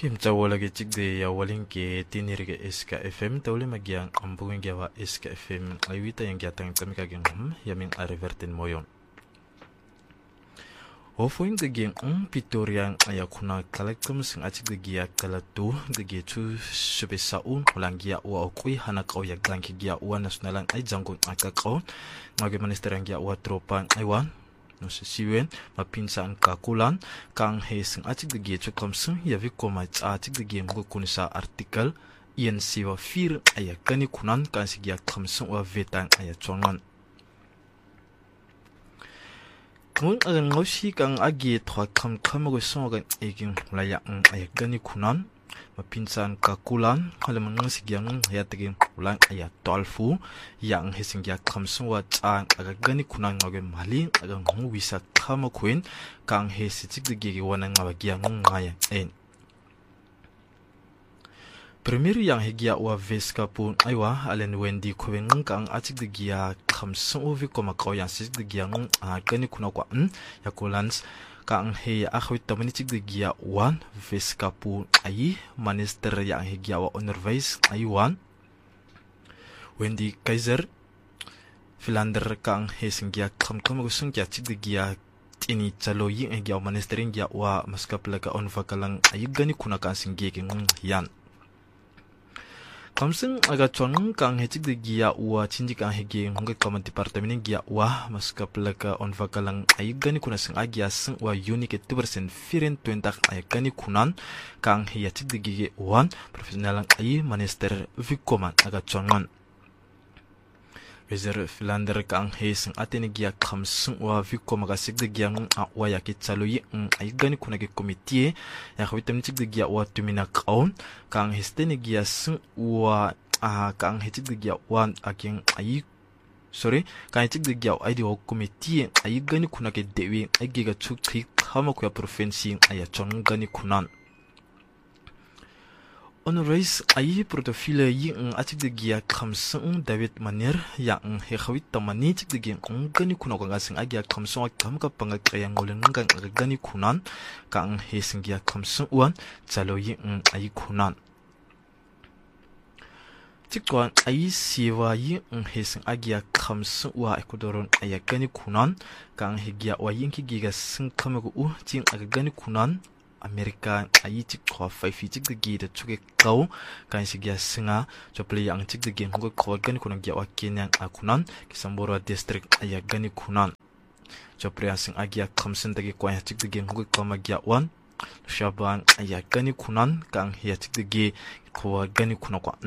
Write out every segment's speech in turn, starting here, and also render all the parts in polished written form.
Kim tawala ke chikde ya walin ke tiniri ke SK FM tawle magyang ambugin gawa SK FM ayuita yang gyatang kami kaging yaming arevertin moyon. Ofoin de gen pitoriang ayakuna kalaktum sing achik de gia kalatu de getu shube saun ulangia wa okui hanak o yaglan ki gia wa nasionalan ay jangun akakaon ngage ministerang gia wa tropan aywan no siwen mapinsan kakulan kang hesing achik de gia chukamsung yavi koma achik de gia mgo kunisa artikel ien siwa fir ayakani kunan kan sigia kamsung wa vetang ayachongan. Kung ang ngosi kang agi thwa kham khamago songa egin laya ayagani kunan mapinsan kakulan halaman ngasigyang hayatagin ulan aya tolfu yang hesingya khamswa chang agani kunan ngage mali agang wisa khama kuin kang hesichig de wanang awagyang ngaya en Premier yang hegia wa veska pun aywa alen wendi kowen kang achik de gia khamsung ovi koma kaw yang sik de gia gani kuna kwa yakulans kang he akhwit tamani chik de gia wan veska pun ai minister yang hegia wa onderwijs aywan Wendy Kaiser Philander kang he singya khamkham go sungya chik de gia ini chalo yin hegia ministering gia wa maskaplaka on vakalang ay gani kuna kan singge king yan Kamsing aga chong kang hechik de gia wa chinji kang hege hongga kaman departemen gia wa maskaplaka on vakalang ayigani kuna sing agia sing wa unique 2% firen 20 ayigani kunan kang he yachik de gige wan professional ay minister vikoman aga chongan Wezer Philander kang he sing atene gia kamsing wa vikoma ga sik de gia wa yake chaloyi ayigani kuna ge committee ya khwitam chik de gia wa tumina kaun kang hestene gia sing wa kang hechik de gia wan aking ayi kang hechik de gia ai de committee ayigani kuna ge dewi agi ga chukthi khama ku ya province aya chongani kunan On race ay profile yung achik de gia khamsung David Manir yang he khawit tamani chik de gen gani kuna ko ngasing agya khamsung kam ka panga kaya ngolen ngang gani kunan kang he singya khamsung wan chalo yung ay kunan chikwan ay siwa yung he sing agya khamsung wa ekodoron ay gani kunan kang he gya wa yung ki giga sing kamago jing agani kunan Amerika ayi chik kwa 5 chik de gi de chuge kaw kan sigya singa chople yang chik de gi ngo ko gani kuna gya wa Kenya akunan Kisamboro district aya gani kunan chople yang sing agya khamsen de gi kwa chik de gi ngo ko ma gya wan shaban aya gani kunan kan hiya chik de gi ko gani kuna kwa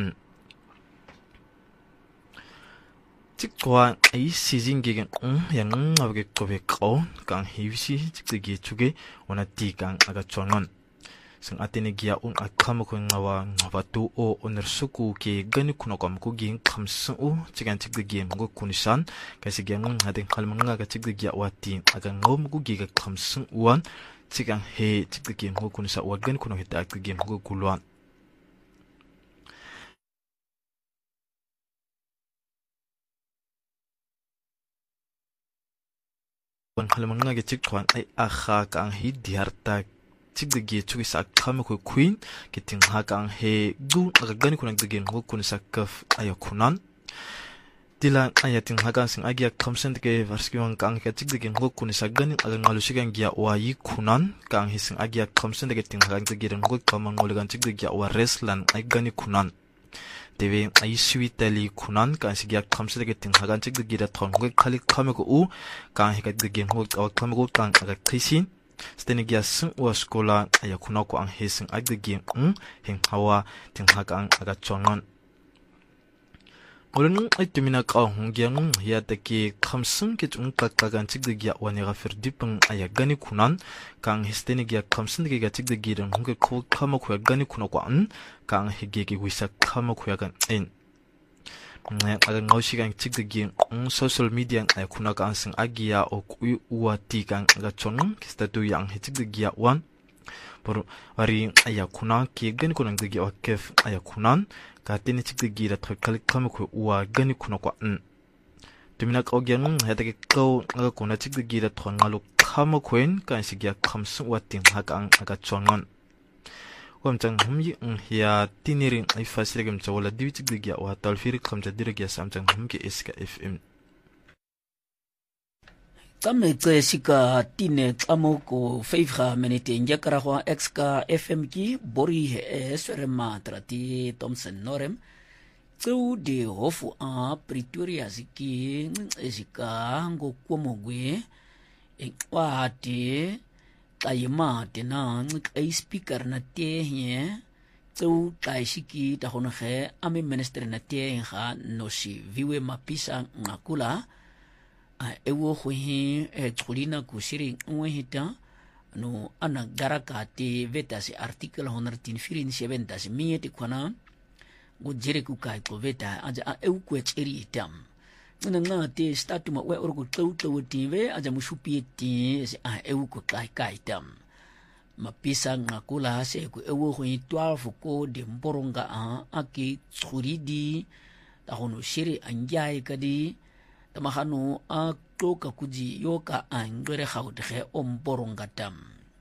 Chikwa ay sizing gigan yang ngawge kobe kaw kang hiwisi chikde chuge wana ti kang aga chongon sang atene gia akama ko ngawa ngawatu o onersuku ke gani kuna kam ko ging khamsu chigan chikde gi ngo kunisan kasi gi ngam haden khalmanga ga chikde gi wati aga ngom ko gi ga khamsu wan chigan he chikde gi ngo kunisa wa gani kuna hita gi ngo kulwan Wan halamanga ge chikwan ay akha kang hi diharta chikde ge chugi sa khame ko queen kiting ha kang he gu agani kunang de gen kun sa kaf ayakunan dila ayating ha kang sing agya khamsen de varskiwan kang ke chikde gen kun sa gani aga ngalusigan gya wa yi kunan kang hi sing agya khamsen de ting ha kang de gen kamang ngoligan chikde gya wa reslan ay gani kunan Dewe ay suitali kunan kan sigya khamse de ting hagan chik de gira thon ko khali khamego u kan he de gen ho khamego kan aga khisin stene gya sung wa skola aya kuna ko ang hesing ag de gen heng hawa ting hagan aga chongan Olun ay tumina ka hongyang ya de ki khamsung ke chung ka gan chik de gya wani ga fer dipang aya gani kunan kang hestene gya khamsung de gya chik de gira hongge ko khama ko gani kuna ko kang hege ki wisa khama ko gan en aga ngausigan chik de gi social media ay kuna kan sing agia o ku uati kan aga chon kistatu yang chik de gya wan por wari aya kuna ki gani kuna de gya kef aya kunan ka tini chik de gira thakal khama ko uwa gani kuna ko tumina ka ogyan heta ke ko aga kuna chik de gira thongalu khama koen kan sigya khamsu watin ha kan aga chongan وامتن هم هي تينيرين أي فاسرق متولا ديوتك دقيا وهالتالفيرك خمسة درجة سامتن هم كي إسكا اف ام Tame sika tine tsamoko feivra menete njakara kwa exka FM ki bori eswerema trati Thompson Norem tseu de hofu a Pretoria ziki sika ngo kwomogwe ekwa te kayema tena ai speaker na te he tseu kaishiki ta honoge ame minister na te ga nosi viwe mapisa ngakula ewo huhi tsulina kusiri ngwehita no ana garaka te veta si artikel 147 das miete kwana go jere ku kai ko veta aja ewu ku cheri itam nga te statuma we orgo tauto tive aja mushupi ti ewu ku kai kai tam mapisa ngakula se ku ewo huhi 12 ko de mboronga aki tsuridi ta hono shiri anjai kadi tamahano a toka kuji yoka angwere khawdhe omborongatam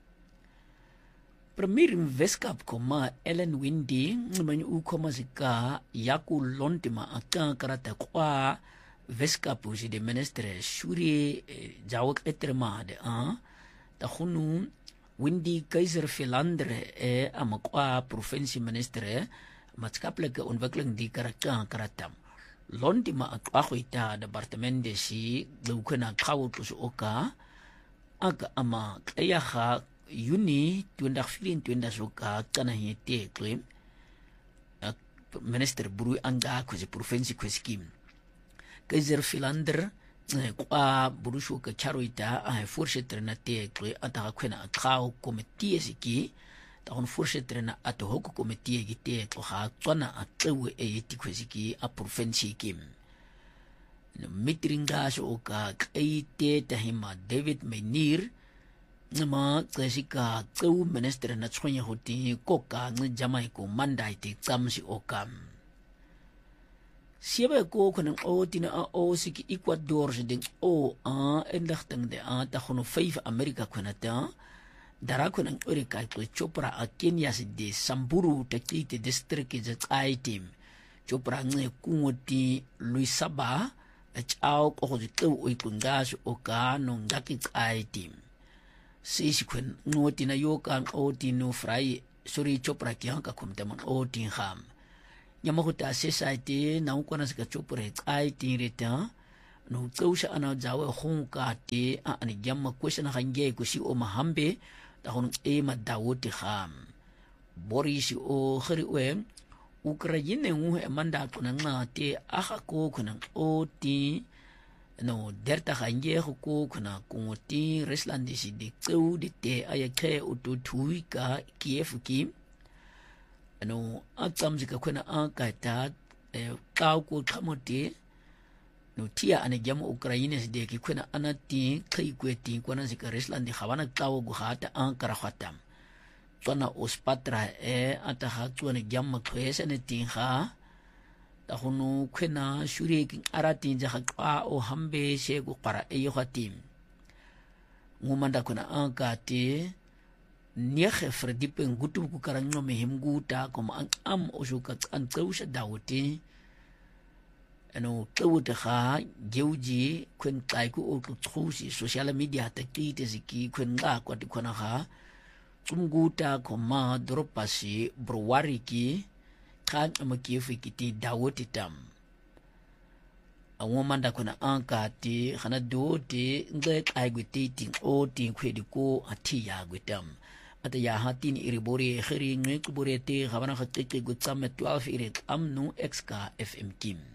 Premier Veskap koma Ellen Windy ngmany u koma zika yaku lontima aka karata kwa Veskap uji de ministre shuri jawak etrema de ta khunu Windy Kaiser Philander amakwa provinsie ministre matskaplike ontwikkeling die karatam Londima akwaita departement de si glukena khawtus oka aga ama kayaha Juni 2024 soka kana hete kle minister buru anga ko je provinsie ko skim Kaiser Philander kwa buru soka charoita voorzitter na te kle ata kwena khaw committee siki dan voorzitter na ato hoko committee gite ko ha tswana atlewe eti kwesiki a provinsie kim no mitringa so ka kaite tahima David Menir nama kwesika tsu minister na tshonya hoti koka ngi jamai ko mandai te tsamsi okam siebe ko konen o tina o siki Ecuador ding o endachting de ta khono 5 America konata Darako ng Urika ko Chopra a Kenya si de Samburu takite district is item Chopra ng kungoti Luisaba at au ko dito uipungas o ka nung dakit item sisikwen ngoti na yoka ang oti no fry sorry Chopra kiyang ka kumtaman oti ham nyamakuta society na ko na sa Chopra item rita no tsausha ana jawe honka te ani jamma question hange ko si o mahambe tahun madawoti kham Boris o khriwe Ukraine ngu manda kunanga te aha ko kunang oti no derta hange ko kuna kungoti Rusland si de tseu de te ayake uto tuika Kiev ki no atsamzika kuna akata kaw ko khamote no tia ane jam Ukraine si de ki kuna anati kai kweti kuna sika Rusland khawana kaw go hata ankara khatam tswana ospatra ata ha tswana jam kwese ne tinha ta hunu kwena shuri king arati ja ha o hambe se go para yo khatim ngumanda kuna ankati niye fredipe ngutu ku karanyo mehimguta koma am oshuka an tsausha dawti ano tawuta ha jewji kwen kai ku o tsusi social media ta kite ziki kwen nga kwa dikona ha tsumguta koma dropasi browari ki kan amakifu kiti dawti tam awomanda kuna ankati khana dote nge kai gwiti o tin khwedi ko atiya gwitam ata ya hatin iribori khiri ngwe kuburete khabana khatte gutsam 12 ire amnu xk fm kim